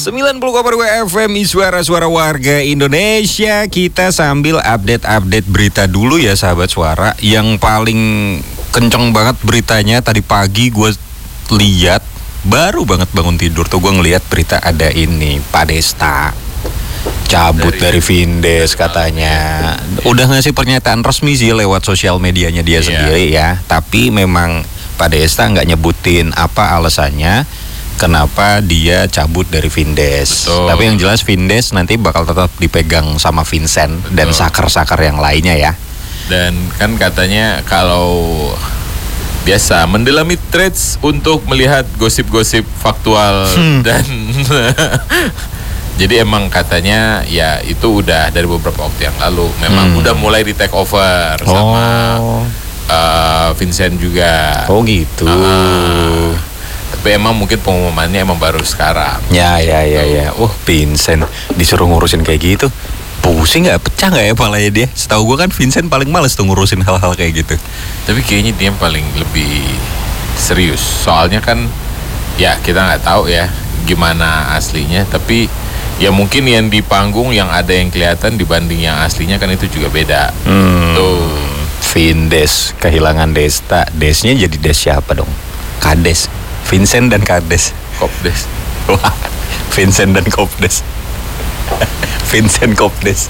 90,2 FM suara-suara warga Indonesia. Kita sambil update berita dulu ya sahabat suara. Yang paling kenceng banget beritanya tadi pagi gue lihat, baru banget bangun tidur tuh gue ngeliat berita ada ini, Pak Desta cabut dari Findes katanya. Udah ngasih pernyataan resmi sih lewat sosial medianya dia sendiri ya. Tapi memang Pak Desta nggak nyebutin apa alasannya kenapa dia cabut dari Findes. Betul. Tapi yang jelas Findes nanti bakal tetap dipegang sama Vincent. Betul. Dan sakar-sakar yang lainnya ya. Dan kan katanya kalau biasa mendalami threads untuk melihat gosip-gosip faktual dan jadi emang katanya ya itu udah dari beberapa waktu yang lalu memang udah mulai di take over sama Vincent juga. Oh gitu. Tapi emang mungkin pengumumannya emang baru sekarang. Ya. Vincent disuruh ngurusin kayak gitu, pusing nggak, pecah nggak ya palanya dia? Setahu gue kan Vincent paling males tuh ngurusin hal-hal kayak gitu. Tapi kayaknya dia paling lebih serius. Soalnya kan ya kita nggak tahu ya gimana aslinya. Tapi ya mungkin yang di panggung yang ada yang kelihatan dibanding yang aslinya kan itu juga beda. Tuh. Findes kehilangan Desta. Desnya jadi Des siapa dong? Kades. Vincent dan Kades. Kopdes. Wah, Vincent dan Kopdes. Vincent Kopdes.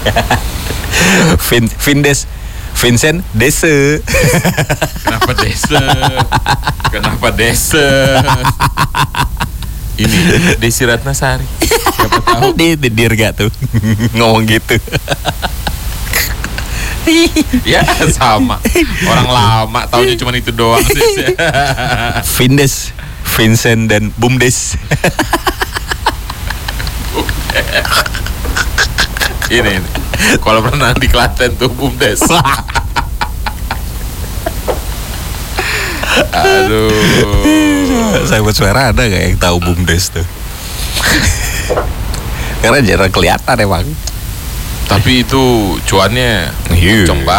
Vindes. Vincent Dese. Kenapa Dese? Kenapa Dese? Ini Desi Ratnasari. Siapa tahu Di Dirga tuh ngomong gitu. ya sama. Orang lama taunya cuma itu doang sih. Vindes, Vincent dan Bumdes. Ini kalau pernah di Klaten tuh Bumdes. Aduh. Sahabat suara ada gak yang tahu Bumdes tuh? Karena jarang kelihatan emang. Tapi itu cuannya Iya. kenceng banget.